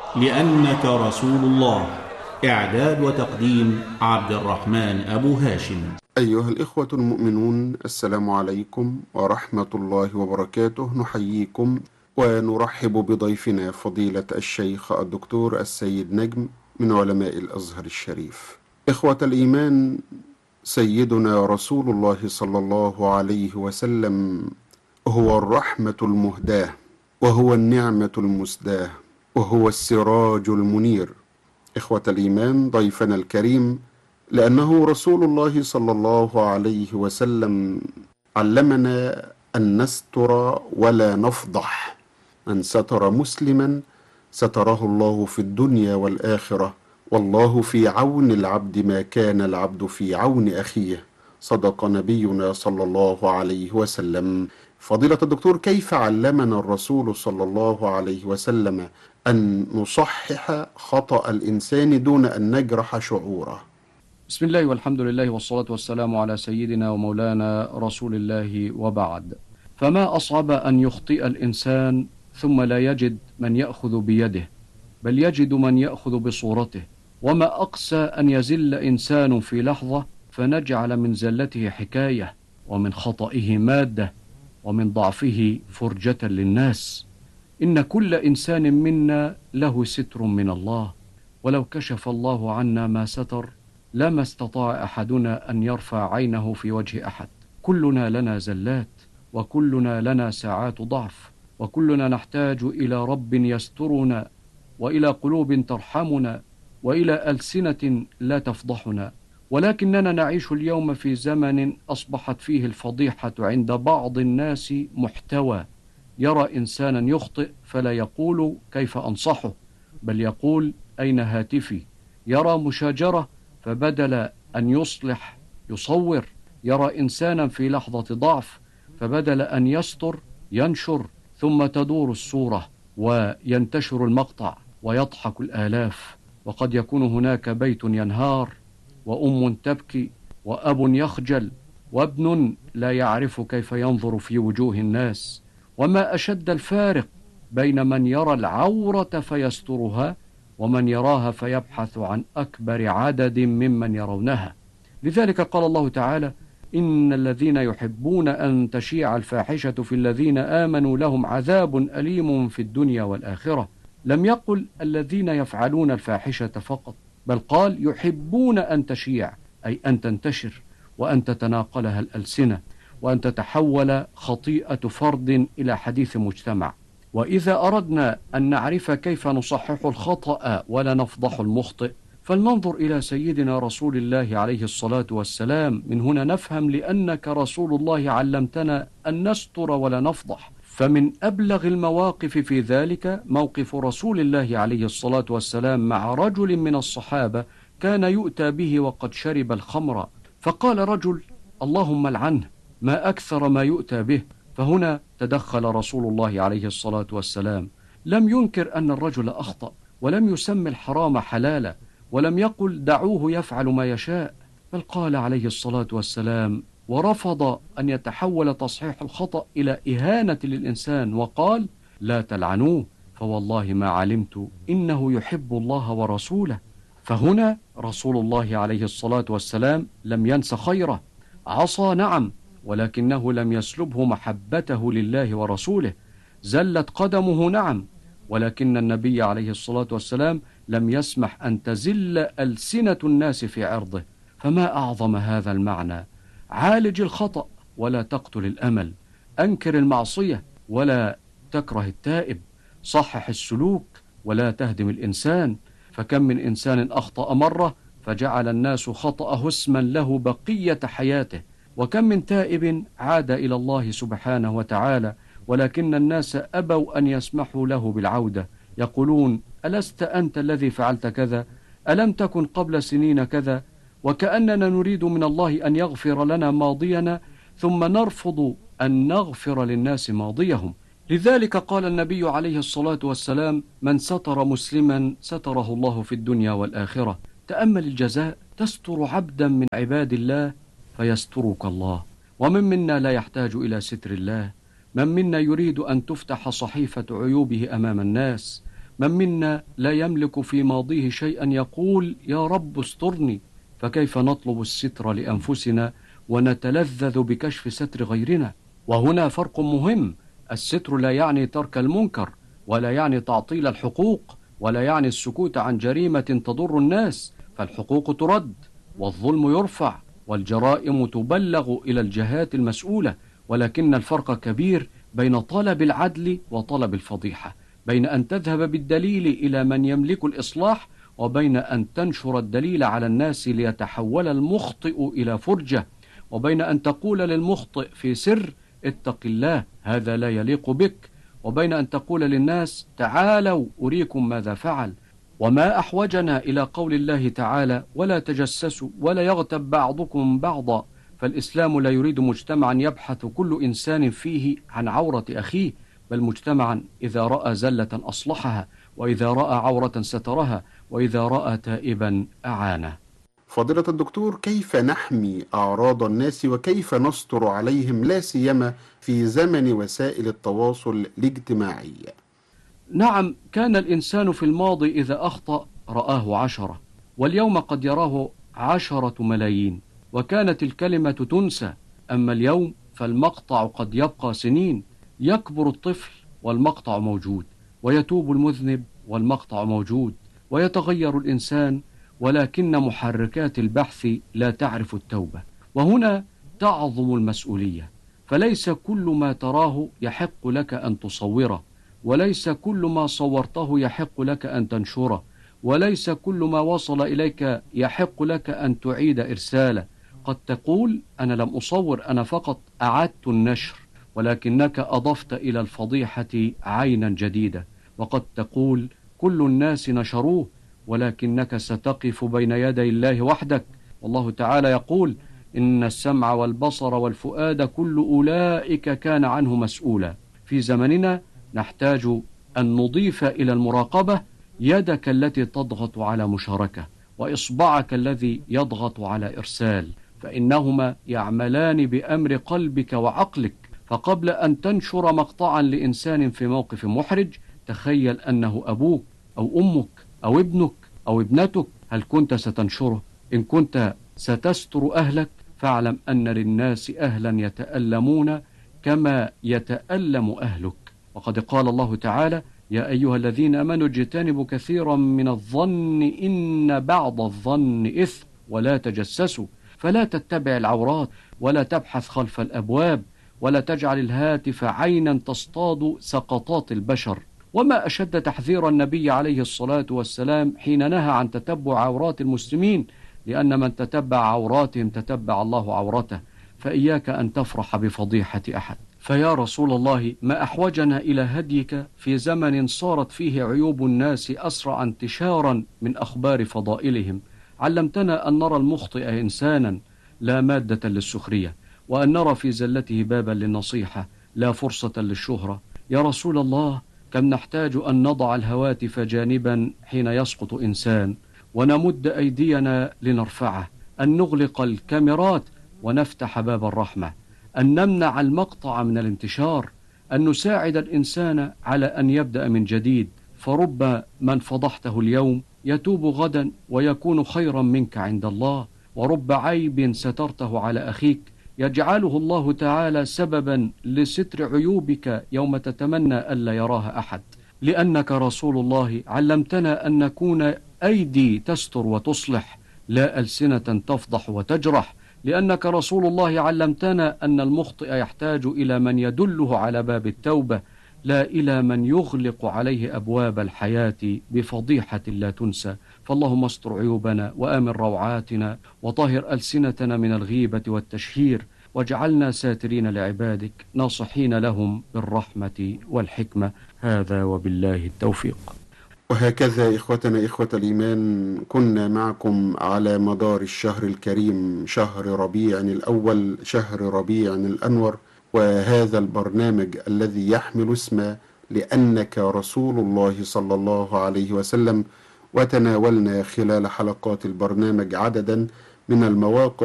لأنك رسول الله. إعداد وتقديم عبد الرحمن أبو هاشم. أيها الإخوة المؤمنون، السلام عليكم ورحمة الله وبركاته. نحييكم ونرحب بضيفنا فضيلة الشيخ الدكتور السيد نجم من علماء الأزهر الشريف. إخوة الإيمان، سيدنا رسول الله صلى الله عليه وسلم هو الرحمة المهداة، وهو النعمة المسداة، وهو السراج المنير. إخوة الإيمان، ضيفنا الكريم لأنه رسول الله صلى الله عليه وسلم علمنا أن نستر ولا نفضح. من ستر مسلما ستره الله في الدنيا والآخرة، والله في عون العبد ما كان العبد في عون أخيه. صدق نبينا صلى الله عليه وسلم. فضيلة الدكتور، كيف علمنا الرسول صلى الله عليه وسلم أن نصحح خطأ الإنسان دون أن نجرح شعوره؟ بسم الله والحمد لله والصلاة والسلام على سيدنا ومولانا رسول الله، وبعد. فما أصعب أن يخطئ الإنسان ثم لا يجد من يأخذ بيده، بل يجد من يأخذ بصورته. وما أقسى أن يزل إنسان في لحظة فنجعل من زلته حكاية، ومن خطئه مادة، ومن ضعفه فرجة للناس. إن كل إنسان منا له ستر من الله، ولو كشف الله عنا ما ستر لما استطاع أحدنا أن يرفع عينه في وجه أحد. كلنا لنا زلات، وكلنا لنا ساعات ضعف، وكلنا نحتاج إلى رب يسترنا، وإلى قلوب ترحمنا، وإلى ألسنة لا تفضحنا. ولكننا نعيش اليوم في زمن أصبحت فيه الفضيحة عند بعض الناس محتوى. يرى إنسانا يخطئ فلا يقول كيف أنصحه، بل يقول أين هاتفي. يرى مشاجرة فبدل أن يصلح يصور. يرى إنسانا في لحظة ضعف فبدل أن يستر ينشر، ثم تدور الصورة وينتشر المقطع ويضحك الآلاف. وقد يكون هناك بيت ينهار، وأم تبكي، وأب يخجل، وابن لا يعرف كيف ينظر في وجوه الناس. وما أشد الفارق بين من يرى العورة فيسترها، ومن يراها فيبحث عن أكبر عدد ممن يرونها. لذلك قال الله تعالى: إن الذين يحبون أن تشيع الفاحشة في الذين آمنوا لهم عذاب أليم في الدنيا والآخرة. لم يقل الذين يفعلون الفاحشة فقط، بل قال يحبون أن تشيع، أي أن تنتشر، وأن تتناقلها الألسنة، وأن تتحول خطيئة فرد إلى حديث مجتمع. وإذا أردنا أن نعرف كيف نصحح الخطأ ولا نفضح المخطئ، فلننظر إلى سيدنا رسول الله عليه الصلاة والسلام. من هنا نفهم لأنك رسول الله علمتنا أن نستر ولا نفضح. فمن أبلغ المواقف في ذلك موقف رسول الله عليه الصلاة والسلام مع رجل من الصحابة كان يؤتى به وقد شرب الخمر، فقال رجل: اللهم العنه، ما أكثر ما يؤتى به. فهنا تدخل رسول الله عليه الصلاة والسلام، لم ينكر أن الرجل أخطأ، ولم يسمي الحرام حلالا، ولم يقل دعوه يفعل ما يشاء، بل قال عليه الصلاة والسلام، ورفض أن يتحول تصحيح الخطأ إلى إهانة للإنسان، وقال: لا تلعنوه فوالله ما علمت إنه يحب الله ورسوله. فهنا رسول الله عليه الصلاة والسلام لم ينس خيره. عصى نعم، ولكنه لم يسلبه محبته لله ورسوله. زلت قدمه نعم، ولكن النبي عليه الصلاة والسلام لم يسمح أن تزل ألسنة الناس في عرضه. فما أعظم هذا المعنى. عالج الخطأ ولا تقتل الأمل، أنكر المعصية ولا تكره التائب، صحح السلوك ولا تهدم الإنسان. فكم من إنسان أخطأ مرة فجعل الناس خطأه اسما له بقية حياته، وكم من تائب عاد إلى الله سبحانه وتعالى ولكن الناس أبوا أن يسمحوا له بالعودة، يقولون: ألست أنت الذي فعلت كذا؟ ألم تكن قبل سنين كذا؟ وكأننا نريد من الله أن يغفر لنا ماضينا، ثم نرفض أن نغفر للناس ماضيهم. لذلك قال النبي عليه الصلاة والسلام: من ستر مسلما ستره الله في الدنيا والآخرة. تأمل الجزاء، تستر عبدا من عباد الله فيسترك الله. ومن منا لا يحتاج إلى ستر الله؟ من منا يريد أن تفتح صحيفة عيوبه أمام الناس؟ من منا لا يملك في ماضيه شيئا يقول يا رب استرني؟ فكيف نطلب الستر لأنفسنا ونتلذذ بكشف ستر غيرنا؟ وهنا فرق مهم. الستر لا يعني ترك المنكر، ولا يعني تعطيل الحقوق، ولا يعني السكوت عن جريمة تضر الناس، فالحقوق ترد، والظلم يرفع، والجرائم تبلغ إلى الجهات المسؤولة. ولكن الفرق كبير بين طلب العدل وطلب الفضيحة، بين أن تذهب بالدليل إلى من يملك الإصلاح، وبين أن تنشر الدليل على الناس ليتحول المخطئ إلى فرجة، وبين أن تقول للمخطئ في سر اتق الله هذا لا يليق بك، وبين أن تقول للناس تعالوا أريكم ماذا فعل. وما أحوجنا إلى قول الله تعالى ولا تجسسوا ولا يغتب بعضكم بعضا. فالإسلام لا يريد مجتمعا يبحث كل إنسان فيه عن عورة أخيه، بل مجتمعا إذا رأى زلة أصلحها، وإذا رأى عورة سترها، وإذا رأى تائبا أعانه. فضيلة الدكتور، كيف نحمي أعراض الناس وكيف نستر عليهم، لا سيما في زمن وسائل التواصل الاجتماعي؟ نعم، كان الإنسان في الماضي إذا أخطأ رآه 10، واليوم قد يراه 10 ملايين، وكانت الكلمة تنسى. أما اليوم فالمقطع قد يبقى سنين، يكبر الطفل والمقطع موجود، ويتوب المذنب والمقطع موجود، ويتغير الإنسان، ولكن محركات البحث لا تعرف التوبة. وهنا تعظم المسؤولية، فليس كل ما تراه يحق لك أن تصوره، وليس كل ما صورته يحق لك أن تنشره، وليس كل ما وصل إليك يحق لك أن تعيد إرساله. قد تقول أنا لم أصور، أنا فقط أعدت النشر، ولكنك أضفت إلى الفضيحة عينا جديدة. وقد تقول كل الناس نشروه، ولكنك ستقف بين يدي الله وحدك، والله تعالى يقول إن السمع والبصر والفؤاد كل أولئك كان عنه مسؤولا. في زمننا نحتاج أن نضيف إلى المراقبة يدك التي تضغط على مشاركة، وإصبعك الذي يضغط على إرسال، فإنهما يعملان بأمر قلبك وعقلك. فقبل أن تنشر مقطعا لإنسان في موقف محرج، تخيل أنه أبوك أو أمك أو ابنك أو ابنتك، هل كنت ستنشره؟ إن كنت ستستر أهلك، فاعلم أن للناس أهلا يتألمون كما يتألم أهلك. وقد قال الله تعالى يا أيها الذين آمنوا اجتنبوا كثيرا من الظن إن بعض الظن إثم ولا تجسسوا. فلا تتبع العورات، ولا تبحث خلف الأبواب، ولا تجعل الهاتف عينا تصطاد سقطات البشر. وما أشد تحذير النبي عليه الصلاة والسلام حين نهى عن تتبع عورات المسلمين، لأن من تتبع عوراتهم تتبع الله عورته. فإياك أن تفرح بفضيحة أحد. فيا رسول الله، ما أحوجنا إلى هديك في زمن صارت فيه عيوب الناس أسرع انتشارا من أخبار فضائلهم. علمتنا أن نرى المخطئ إنسانا لا مادة للسخرية، وأن نرى في زلته بابا للنصيحة لا فرصة للشهرة. يا رسول الله، كم نحتاج أن نضع الهواتف جانبا حين يسقط إنسان، ونمد أيدينا لنرفعه، أن نغلق الكاميرات ونفتح باب الرحمة، أن نمنع المقطع من الانتشار، أن نساعد الإنسان على أن يبدأ من جديد. فرب من فضحته اليوم يتوب غدا ويكون خيرا منك عند الله، ورب عيب سترته على أخيك يجعله الله تعالى سببا لستر عيوبك يوم تتمنى ألا يراها أحد. لأنك رسول الله علمتنا أن نكون أيدي تستر وتصلح، لا ألسنة تفضح وتجرح. لأنك رسول الله علمتنا أن المخطئ يحتاج إلى من يدله على باب التوبة، لا إلى من يغلق عليه أبواب الحياة بفضيحة لا تنسى. فاللهم استر عيوبنا وآمن روعاتنا، وطهر ألسنتنا من الغيبة والتشهير، واجعلنا ساترين لعبادك ناصحين لهم بالرحمة والحكمة. هذا وبالله التوفيق. وهكذا إخوتنا إخوة الإيمان، كنا معكم على مدار الشهر الكريم، شهر ربيع الأول، شهر ربيع الأنور، وهذا البرنامج الذي يحمل اسم لأنك رسول الله صلى الله عليه وسلم. وتناولنا خلال حلقات البرنامج عددا من المواقف